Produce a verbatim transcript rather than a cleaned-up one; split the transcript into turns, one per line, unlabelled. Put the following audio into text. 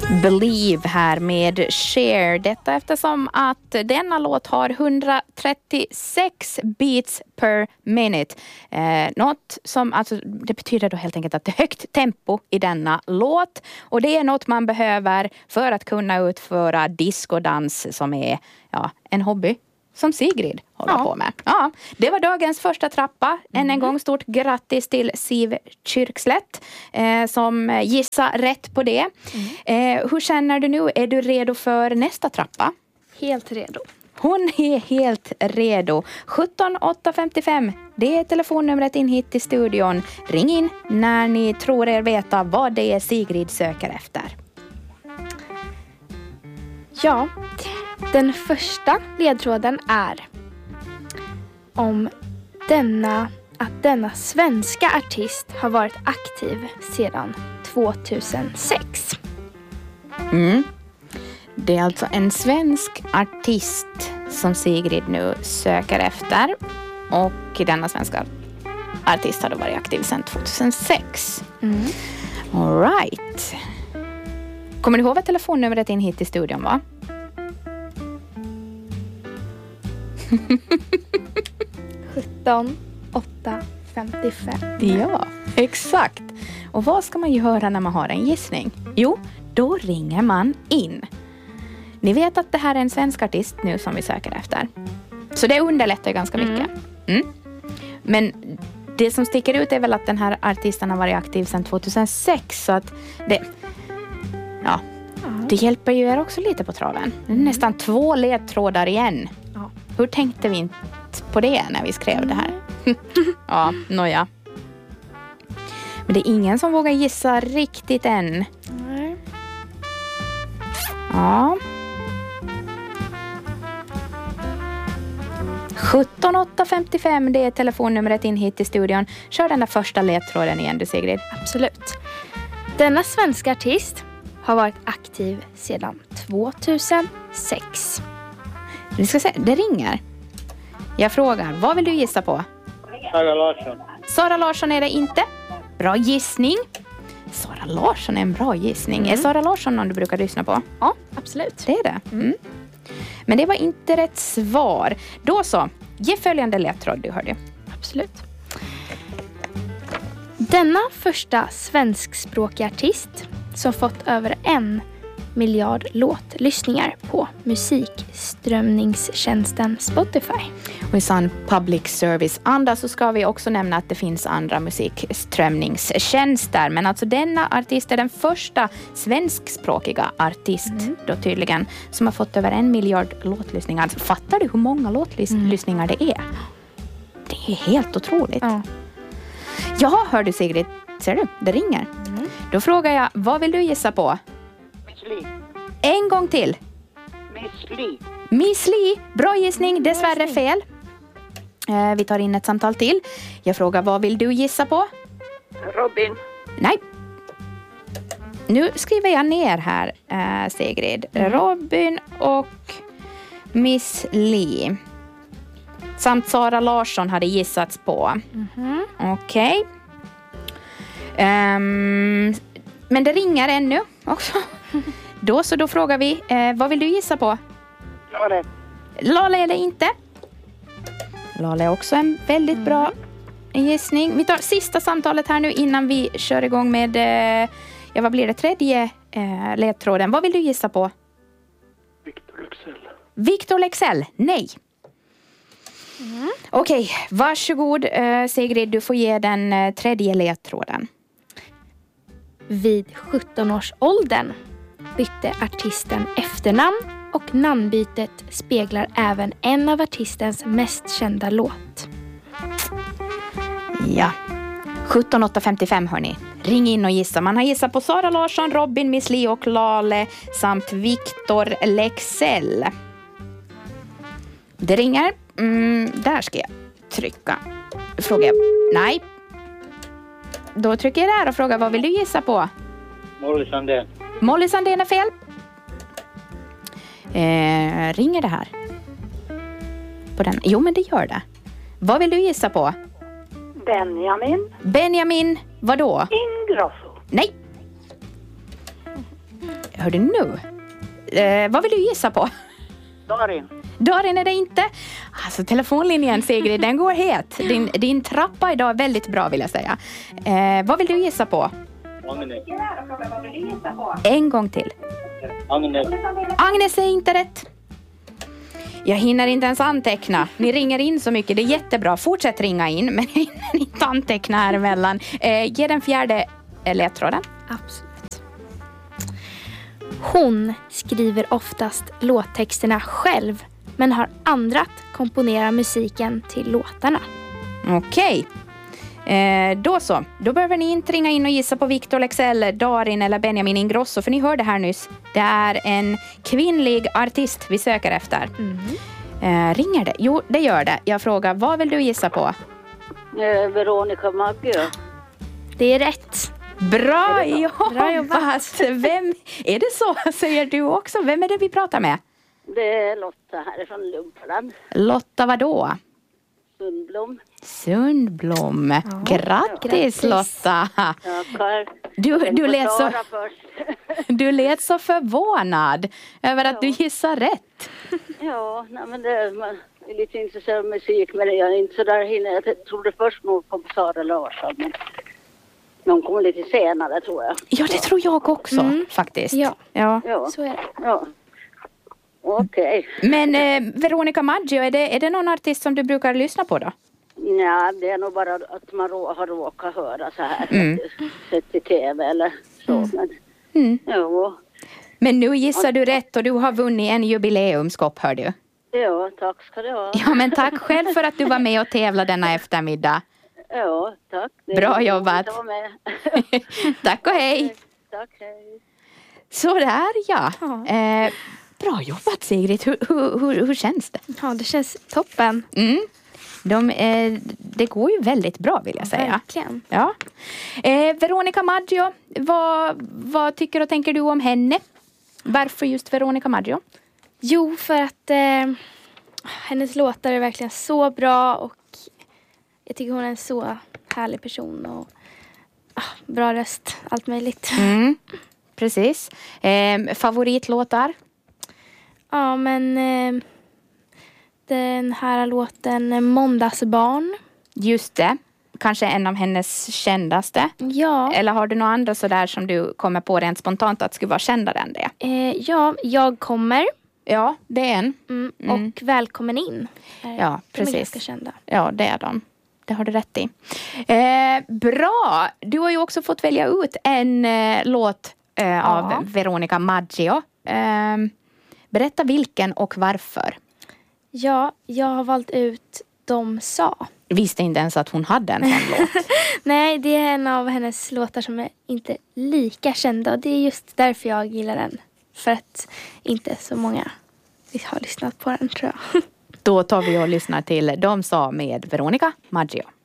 Believe här med Cher. Detta eftersom att denna låt har hundratrettiosex beats per minute. Eh, något som, alltså, det betyder då helt enkelt att det är högt tempo i denna låt. Och det är något man behöver för att kunna utföra diskodans som är ja, en hobby som Sigrid håller ja. på med. Ja, det var dagens första trappa. Mm. Än en gång stort grattis till Siv Kyrkslätt eh, som gissar rätt på det. Mm. Eh, hur känner du nu? Är du redo för nästa trappa?
Helt redo.
Hon är helt redo. sjutton åtta femtiofem. Det är telefonnumret in hit till studion. Ring in när ni tror er veta vad det är Sigrid söker efter.
Ja, den första ledtråden är om denna, att denna svenska artist har varit aktiv sedan tvåtusensex.
Mm. Det är alltså en svensk artist som Sigrid nu söker efter. Och denna svenska artist har då varit aktiv sedan tvåtusensex. Mm. All right. Kommer ni ihåg vad telefonnumret in hit till studion var?
sjutton åtta femtiofem.
Ja, exakt. Och vad ska man göra när man har en gissning? Jo, då ringer man in. Ni vet att det här är en svensk artist nu som vi söker efter. Så det underlättar ganska mycket. Mm. Mm. Men det som sticker ut är väl att den här artisten har varit aktiv sedan tvåtusensex. Så att det... Ja, det hjälper ju er också lite på traven. Nästan två ledtrådar igen. Ja. Hur tänkte vi inte på det när vi skrev det här? Ja, noja. Men det är ingen som vågar gissa riktigt än. Nej. Ja. sjutton åtta femtiofem, det är telefonnumret in hit till studion. Kör den där första ledtråden igen du, Sigrid.
Absolut. Denna svenska artist har varit aktiv sedan tvåtusensex.
Vi ska se, det ringer. Jag frågar, vad vill du gissa på?
Sara Larsson.
Sara Larsson är det inte. Bra gissning. Sara Larsson är en bra gissning. Mm. Är Sara Larsson någon du brukar lyssna på?
Ja, absolut.
Det är det. Mm. Men det var inte rätt svar. Då så, ge följande ledtråd du hörde.
Absolut. Denna första svenskspråkiga artist som fått över en miljard låtlyssningar på musikströmningstjänsten Spotify.
Och i sann public service anda så ska vi också nämna att det finns andra musikströmningstjänster. Men alltså denna artist är den första svenskspråkiga artist mm. då tydligen som har fått över en miljard låtlyssningar. Alltså, fattar du hur många låtlyssningar mm. det är? Det är helt otroligt. Ja, ja hör du Sigrid, ser du? Det ringer. Mm. Då frågar jag, vad vill du gissa på?
Miss Li.
En gång till.
Miss Li.
Miss Li, bra gissning, dessvärre fel. Eh, vi tar in ett samtal till. Jag frågar, vad vill du gissa på?
Robin.
Nej. Nu skriver jag ner här, eh, Sigrid. Mm. Robin och Miss Li. Samt Sara Larsson hade gissats på. Mm-hmm. Okej. Okay. Um, men det ringer ännu också. Då så då frågar vi, eh, vad vill du gissa på?
Lale. Lale
är det inte. Lale är också en väldigt mm. bra gissning. Vi tar sista samtalet här nu innan vi kör igång med, eh, ja vad blir det, tredje eh, ledtråden. Vad vill du gissa på?
Victor Leksell.
Victor Leksell, nej. Mm. Okej, okay, varsågod eh, Sigrid, du får ge den eh, tredje ledtråden.
Vid sjutton års åldern bytte artisten efternamn och namnbytet speglar även en av artistens mest kända låt.
Ja, sjutton åtta femtiofem hörni. Ring in och gissa. Man har gissat på Sara Larsson, Robin, Miss Li och Lale samt Victor Leksell. Det ringer. Mm, där ska jag trycka. Fråga. Nej. Då trycker jag där och frågar, vad vill du gissa på?
Molly Sandén.
Molly Sandén är fel. Eh, ringer det här? På den? Jo, men det gör det. Vad vill du gissa på?
Benjamin.
Benjamin, vadå?
Ingrosso.
Nej. Hör du nu? Eh, vad vill du gissa på?
Darin.
Darin är det inte. Alltså telefonlinjen, Sigrid, den går het. Din, din trappa idag är väldigt bra, vill jag säga. Eh, vad vill du gissa på?
Agnes.
En gång till.
Agnes.
Agnes är inte rätt. Jag hinner inte ens anteckna. Ni ringer in så mycket, det är jättebra. Fortsätt ringa in, men jag hinner inte anteckna här emellan. Eh, ge den fjärde ledtråden.
Absolut. Hon skriver oftast låttexterna själv, men har andra att komponera musiken till låtarna.
Okej. Eh, då så. Då behöver ni inte ringa in och gissa på Victor Leksell, Darin eller Benjamin Ingrosso, för ni hörde här nyss. Det är en kvinnlig artist vi söker efter.
Mm.
Eh, ringer det? Jo, det gör det. Jag frågar, vad vill du gissa på?
Eh, Veronica Maggio.
Det är rätt.
Bra jobbat!
Bra jobbat.
Vem är det så, säger du också? Vem är det vi pratar med?
Det är Lotta här från Lumpland.
Lotta vadå?
Sundblom.
Sundblom.
Ja.
Grattis,
Grattis.
Lotta!
Tackar.
Du, du, lät så,
först.
du lät så förvånad över att
Ja.
du gissar rätt.
Ja, nej, men det är, man är lite intresserad av musik, men jag är inte så där hinner. Jag trodde först nog på Sara Larsson, men de kommer lite senare, tror jag.
Ja, det tror jag också,
Mm.
faktiskt.
Ja.
Ja.
Ja,
Så är det.
ja. Okej.
Men eh, Veronica Maggio, är det, är det någon artist som du brukar lyssna på då?
Ja, det är nog bara att man rå, har råkat höra så här.
Mm.
Sett i tv eller så.
Mm.
Men,
Mm.
jo,
Men nu gissar du rätt och du har vunnit en jubileumskopp, hör du.
ja, tack ska du ha.
Ja, men tack själv för att du var med och tävlade denna eftermiddag.
Ja, tack. Det är
Bra
roligt
jobbat.
att vara med.
Tack och hej.
Tack, hej.
Sådär, ja.
Ja.
Eh, bra jobbat, Sigrid. Hur, hur, hur, hur känns det?
Ja, det känns toppen.
Mm. De, eh, det går ju väldigt bra, vill jag säga.
Verkligen.
Ja. Eh, Veronica Maggio, vad, vad tycker och tänker du om henne? Varför just Veronica Maggio?
Jo, för att eh, hennes låtar är verkligen så bra och jag tycker hon är en så härlig person och ah, bra röst, allt möjligt.
Mm. Precis. Eh, favoritlåtar?
Ja, men eh, den här låten Måndagsbarn.
Just det. Kanske en av hennes kändaste.
Ja,
Eller har du några andra sådär som du kommer på rent spontant att skulle vara kändare än det?
eh, ja, Jag kommer
Ja, det är en.
mm,
Mm.
och Välkommen in. Eh,
Ja,
de är
precis.
ganska kända.
Ja, det är de. Det har du rätt i. Eh, bra! Du har ju också fått välja ut en eh, låt eh, av
Ja.
Veronica Maggio. Eh, berätta vilken och varför.
Ja, jag har valt ut De sa.
Visste inte ens att hon hade en sån låt.
Nej, det är en av hennes låtar som är inte lika kända. Och det är just därför jag gillar den. För att inte så många har lyssnat på den, tror jag.
Då tar vi och lyssnar till De sa med Veronica Maggio.